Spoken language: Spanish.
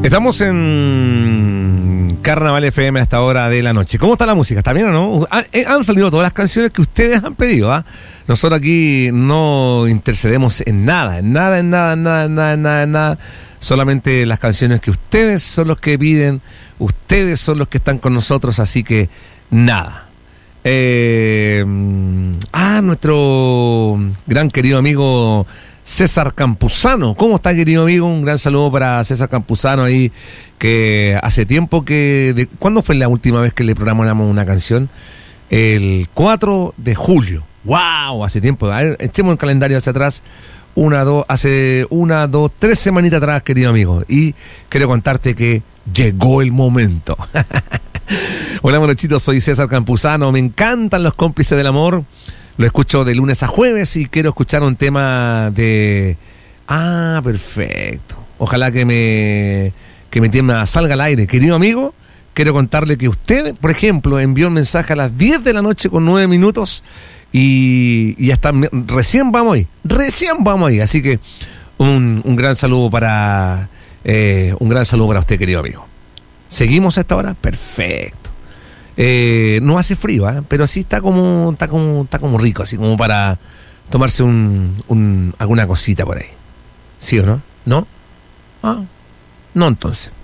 Estamos en Carnaval FM a esta hora de la noche. ¿Cómo está la música? ¿Está bien o no? Han salido todas las canciones que ustedes han pedido, ¿ah? Nosotros aquí no intercedemos en nada. Solamente las canciones que ustedes son los que piden, ustedes son los que están con nosotros, así que nada. Nuestro gran querido amigo César Campuzano. ¿Cómo está, querido amigo? Un gran saludo para César Campuzano ahí, que hace tiempo que... ¿Cuándo fue la última vez que le programamos una canción? El 4 de julio. ¡Wow! Hace tiempo. A ver, echemos el calendario hacia atrás. Hace 3 semanitas atrás, querido amigo. Y quiero contarte que llegó el momento. Hola, monochitos, soy César Campuzano. Me encantan los cómplices del amor. Lo escucho de lunes a jueves y quiero escuchar un tema de... perfecto. Ojalá que mi tema salga al aire. Querido amigo, quiero contarle que usted, por ejemplo, envió un mensaje a las 10 de la noche con 9 minutos y hasta recién vamos ahí. Así que un gran saludo para usted, querido amigo. ¿Seguimos a esta hora? Perfecto. No hace frío, pero sí está como rico, así como para tomarse alguna cosita por ahí. ¿Sí o no? ¿No? No, entonces.